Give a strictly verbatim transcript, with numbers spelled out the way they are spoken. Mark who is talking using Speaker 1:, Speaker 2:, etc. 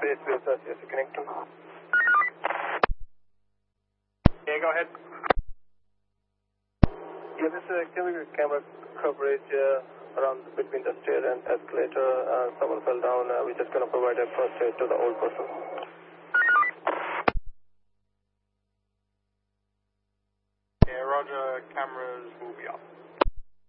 Speaker 1: H B S, yes, you connect to. Yeah, go ahead. Yeah, this is actually camera coverage uh, around between the stair and escalator. Uh, someone fell down. Uh, we're just going to provide a first aid to the old person.